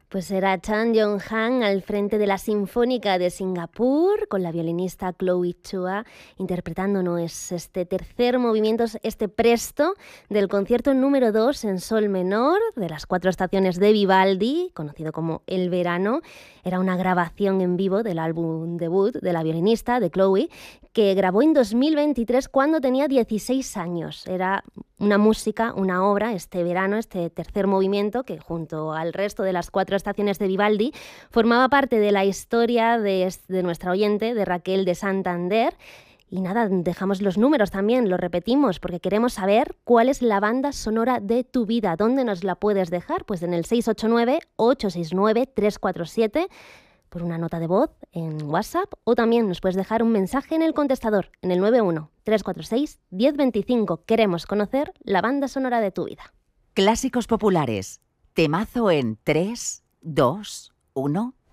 Pues era Chan Yong-han al frente de la Sinfónica de Singapur, con la violinista Chloe Chua interpretándonos este tercer movimiento, este presto del concierto número 2 en sol menor de las 4 estaciones de Vivaldi, conocido como El Verano. Era una grabación en vivo del álbum debut de la violinista, de Chloe, que grabó en 2023 cuando tenía 16 años. Era una música, una obra, este verano, este tercer movimiento, que junto al resto de las 4 estaciones de Vivaldi formaba parte de la historia de nuestra oyente, de Raquel de Santander. Y nada, dejamos los números también, lo repetimos, porque queremos saber cuál es la banda sonora de tu vida. ¿Dónde nos la puedes dejar? Pues en el 689-869-347, por una nota de voz en WhatsApp, o también nos puedes dejar un mensaje en el contestador, en el 91-346-1025. Queremos conocer la banda sonora de tu vida. Clásicos populares. Temazo en 3, 2, 1...